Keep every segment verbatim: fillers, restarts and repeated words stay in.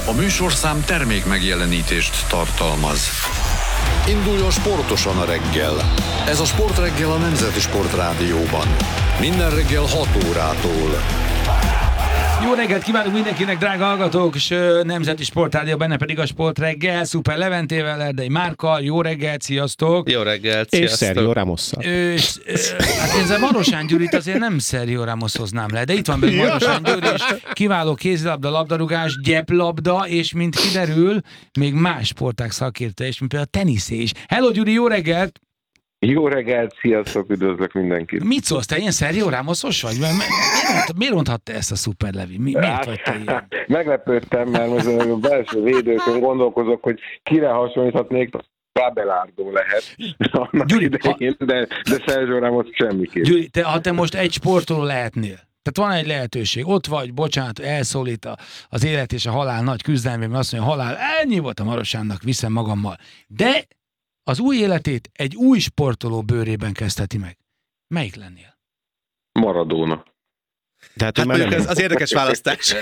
A műsorszám termék megjelenítést tartalmaz. Induljon sportosan a reggel. Ez a Sportreggel a Nemzeti Sportrádióban. Minden reggel hat órától. Jó reggelt kívánunk mindenkinek, drága hallgatók, és Nemzeti Sportrádió, benne pedig a Sportreggel, Szuper Leventével, Erdei Márkkal. Jó reggelt, sziasztok! Jó reggelt, és sziasztok! Sergio Ramosszal. És, hát én a Marosán Gyurit azért nem Sergio Ramos hoznám le, de itt van belőle Marosán Gyuri, és kiváló kézilabda, labdarúgás, gyeplabda, és mint kiderül, még más sportág szakértője, és mint például a teniszé is. Hello Gyuri, jó reggelt! Jó reggelt, sziasztok, üdvözlök mindenkit. Mit szólsz, te ilyen Sergio Ramosos vagy? Miért, miért, miért mondhatta ezt a Szuper Levi? Mi, miért vagy te ilyen? Meglepődtem, mert most a belső védőkön gondolkozok, hogy kire hasonlíthatnék, Abelardo lehet annak Gyuri, idején, ha... de, de Sergio Ramos semmiképp. Gyuri, te, ha te most egy sportoló lehetnél, tehát van egy lehetőség, ott vagy, bocsánat, elszólít a, az élet és a halál nagy küzdelmében, azt mondja, a halál, ennyi volt a Marosánnak, viszem magammal. De az új életét egy új sportoló bőrében kezdheti meg. Melyik lennél? Maradona. Tehát Hát mondjuk nem... ez az érdekes választás.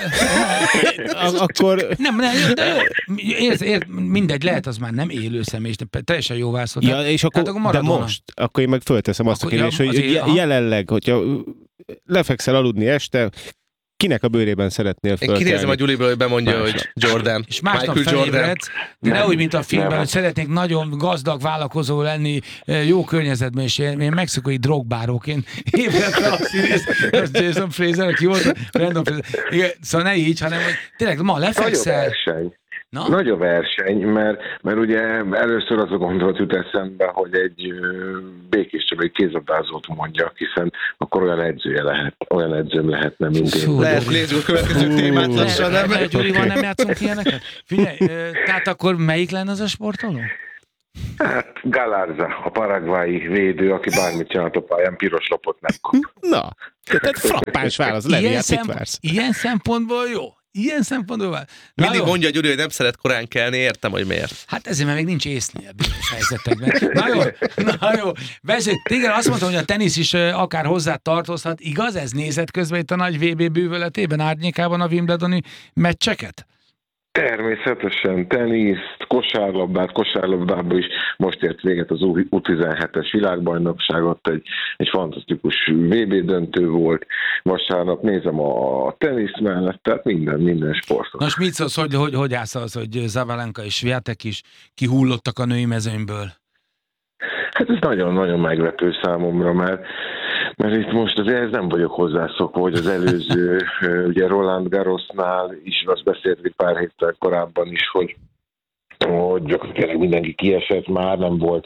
Akkor... Nem, nem, de érz, érz, mindegy, lehet az már nem élő személy, de teljesen jó válaszol. Ja, és akkor, akkor de most, akkor én meg fölteszem azt akkor, a kérdést, ja, hogy azért, je, jelenleg, hogyha lefekszel aludni este, kinek a bőrében szeretnél fölkelni? Én kinézem a Gyuliből, hogy bemondja, Másnap. hogy Jordan. És másnap Michael Jordan. felébredsz, de ne úgy, mint a filmben, nem. hogy szeretnék nagyon gazdag vállalkozó lenni, jó környezetben, és én mexikói drogbáróként ébredtem a színész, Jason Fraser, aki volt, Brandon Fraser. Igen, szóval ne így, hanem hogy tényleg ma lefekszel. Nagy a verseny. Na? Nagy a verseny, mert, mert ugye először az a gondolat jut eszembe, hogy egy ö, Békés Csabai kézilabdázót mondjak, hiszen akkor olyan edzője lehet, olyan edzőm lehetne, mint én. Lehet, nézzük a következő témát lassan, nem? Ne, Gyurival nem játszunk ilyeneket? Figyelj, tehát akkor melyik lenne az a sportoló? Hát Galarza, a paraguayi védő, aki bármit csinált a pályán, piros lapot nem kap. Na, tehát frappáns válasz, Levi, Ilyen, hát mit szem, vársz? ilyen szempontból jó. Ilyen szempontból van. Mindig jó. mondja Gyuri, hogy nem szeret korán kelni, értem, hogy miért. Hát ezért, mert még nincs észnél bizonyos helyzetekben. Na jó, na jó. Beszélj, téged azt mondtam, hogy a tenisz is akár hozzá tartozhat. Igaz, ez nézett közben itt a nagy vé bé bűvöletében, árnyékában a Wimbledoni meccseket? Természetesen teniszt, kosárlabdát, kosárlabdában is most ért véget az U tizenhetes világbajnokságot, egy, egy fantasztikus vé bé döntő volt, vasárnap nézem a tenisz mellett, tehát minden, minden sportot. Na és mit szólsz, hogy, hogy, hogy állsz az, hogy Zabalenka és Swiatek is kihullottak a női mezőnyből? Hát ez nagyon-nagyon meglepő számomra, mert Mert itt most azért ez nem vagyok hozzászokva, hogy az előző, ugye Roland Garrosnál is, azt beszéltük pár héttel korábban is, hogy, hogy gyakorlatilag mindenki kiesett, már nem volt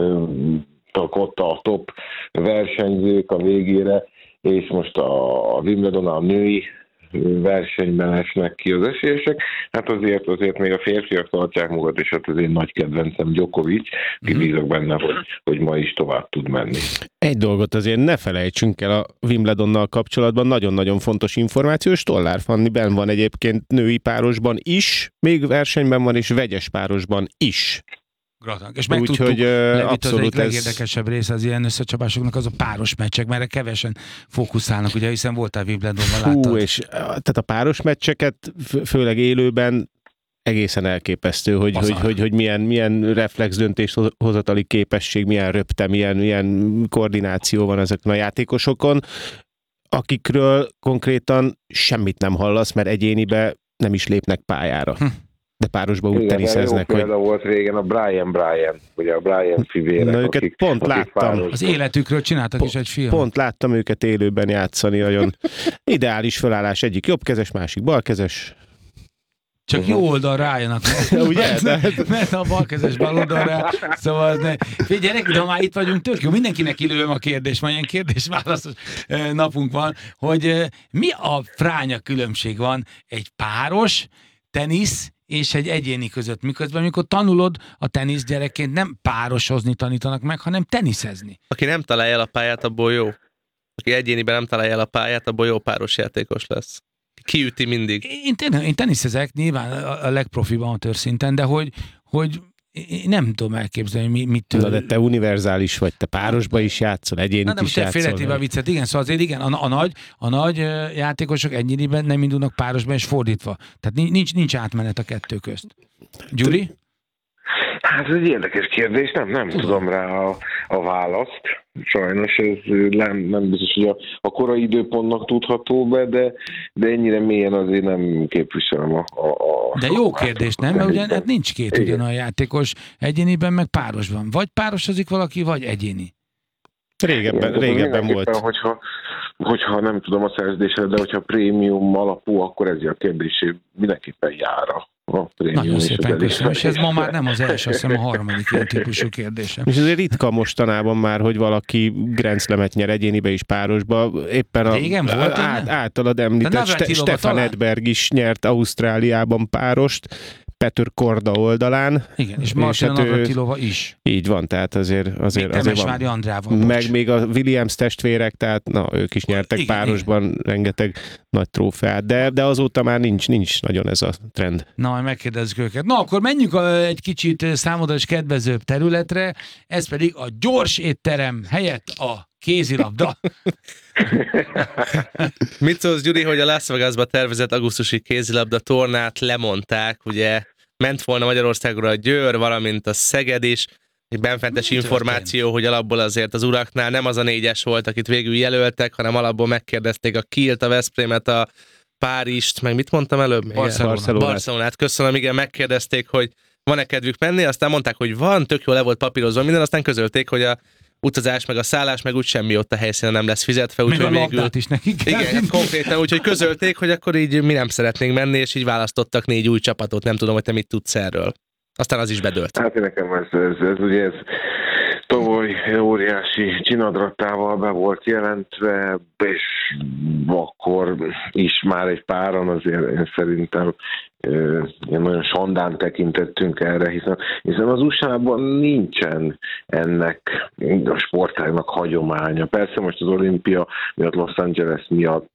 ott a top versenyzők a végére, és most a Wimbledon, a női versenyben esnek ki az esélyesek. Hát azért, azért még a férfiak tartják magukat, és hát az én nagy kedvencem Djokovic, ki bízok benne, hogy, hogy ma is tovább tud menni. Egy dolgot azért ne felejtsünk el a Wimbledonnal kapcsolatban, nagyon-nagyon fontos információ, Stollár Fanni benn van egyébként női párosban is, még versenyben van, és vegyes párosban is. Gratulálok. És megtudtuk, Úgyhogy uh, abszolút az legérdekesebb része az ilyen összecsapásoknak az a páros meccsek, mert kevesen fókuszálnak, ugye, hiszen voltál Wimbledonban, láttad. Hú, és tehát a páros meccseket, főleg élőben egészen elképesztő, hogy, hogy, hogy, hogy milyen, milyen reflex döntéshozatali képesség, milyen röpte, milyen, milyen koordináció van ezeken a játékosokon, akikről konkrétan semmit nem hallasz, mert egyénibe nem is lépnek pályára. Hm. De párosba úgy teniszeznek, hogy... Például volt régen a Brian Brian, ugye a Brian fivérek, na, őket akik, pont akik láttam. párosban. Az életükről csináltak pont, is egy film. Pont láttam őket élőben játszani, nagyon ideális felállás, egyik jobbkezes, másik balkezes. Csak uh-huh. jó oldal rájönnek. Ugye? Mert, mert a balkezes bal oldalra, szóval ne. Figyelj, gyerek, de már itt vagyunk, tök jó. Mindenkinek kilőm a kérdés, majd ilyen kérdés-válaszos napunk van, hogy mi a fránya különbség van egy páros tenisz és egy egyéni között, miközben amikor tanulod a tenisz gyerekként, nem pároshozni tanítanak meg, hanem teniszezni. Aki nem találja el a pályát, abból jó. Aki egyéniben nem találja el a pályát, abból jó páros játékos lesz. Kiüti mindig. Én, én, én teniszezek nyilván a legprofibb amatőr szinten, de hogy, hogy én nem tudom elképzelni, mi, mitől... Na de te univerzális vagy, te párosba is játszol, egyénit Na, de is most te félretéve a játszol. viccet, igen, szóval azért igen, a, a, nagy, a nagy játékosok egyéniben nem indulnak párosban, és fordítva. Tehát nincs, nincs átmenet a kettő közt. Gyuri? Hát ez egy érdekes kérdés, nem, nem tudom rá a, a választ. Sajnos ez nem, nem biztos, hogy a, a korai időpontnak tudható be, de, de ennyire mélyen azért nem képviselem a... a, a De jó kérdés, nem? Mert ugye hát nincs két igen. ugyanolyan játékos, egyéniben meg párosban. Vagy párosozik valaki, vagy egyéni. Régebben, Igen, régebben volt. Hogyha, hogyha nem tudom a szerződésre, de hogyha prémium alapú, akkor ez a kérdés mindenképpen jár a a prémium. Nagyon szépen köszönöm, és ez ma elismerés. már nem az első, azt hiszem a harmadik ilyen típusú kérdésem. És azért ritka mostanában már, hogy valaki Grand Slamet nyer egyénibe is párosba. Éppen a, Régen volt át, ilyen? általad említett De Ste- Navratilova Stefan talán? Edberg is nyert Ausztráliában párost, Petr Korda oldalán. Igen, és Martina hát ő- Navratilova is. Így van, tehát azért, Még azért, azért Temesvári van. Andrával, bocs. Meg még a Williams testvérek, tehát na, ők is nyertek Igen, párosban igen. rengeteg nagy trófeát, de, de azóta már nincs, nincs nagyon ez a trend. Na, majd megkérdezzük őket. Na, akkor menjünk a, egy kicsit számodra is kedvezőbb területre, ez pedig a gyors étterem helyett a kézilabda. Mit szólsz, Gyuri, hogy a Las Vegasba tervezett augusztusi kézilabda tornát lemondták, ugye ment volna Magyarországra a Győr, valamint a Szeged is, egy benfentes Mi információ, történt? hogy alapból azért az uraknál nem az a négyes volt, akit végül jelöltek, hanem alapból megkérdezték a Kielt, a Veszprémet, a Párizst, meg mit mondtam előbb? Még? Barcelona. Barcelonát. Barcelonát, köszönöm, igen, megkérdezték, hogy van-e kedvük menni, aztán mondták, hogy van, tök jó le volt papírozva minden, aztán közölték, hogy a utazás, meg a szállás, meg úgy semmi ott a helyszínen nem lesz fizetve, Meg úgyhogy a végül... labdát is nekik kell. Igen, hát konkrétan, úgyhogy közölték, hogy akkor így mi nem szeretnénk menni, és így választottak négy új csapatot, nem tudom, hogy te mit tudsz erről. Aztán az is bedőlt. Hát nekem ez, ez, ez ugye ez tavaly óriási csinadrattával be volt jelentve, és akkor is már egy páran azért én szerintem ilyen nagyon sondán tekintettünk erre, hiszen, hiszen az u es á-ban nincsen ennek a sportágnak hagyománya. Persze most az olimpia miatt, Los Angeles miatt